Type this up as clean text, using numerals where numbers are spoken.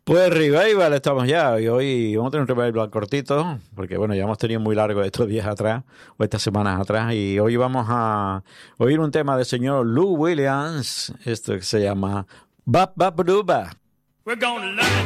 Pues revival estamos ya, y hoy vamos a tener un revival cortito, porque bueno, ya hemos tenido muy largo estos días atrás, o estas semanas atrás, y hoy vamos a oír un tema del señor Lou Williams, esto que se llama Bap Bap Duba. We're gonna learn